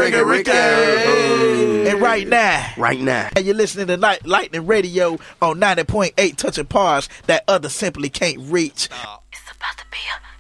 Reggae Ricky. And right now, you're listening to Lightning Radio on 90.8, touching Pars that others simply can't reach. It's about to be a